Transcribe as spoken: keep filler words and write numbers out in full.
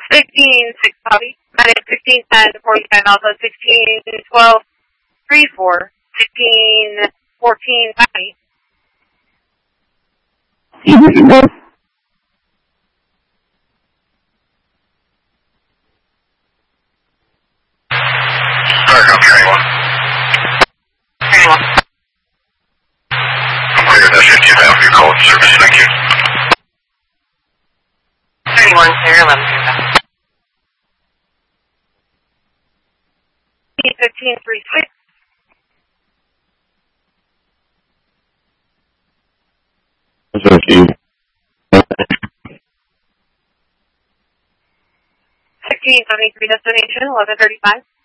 sixteen six copy. That is sixteen ten forty-five Alpha, sixteen twelve three four, sixteen fourteen copy. Alright, I'm carrying one. Carrying one. I'm clear to fifteen Avenue, call it service, thank you. thirty-one, clear, eleven zero. fifteen three six. sixteen seventy-three destination, eleven thirty-five.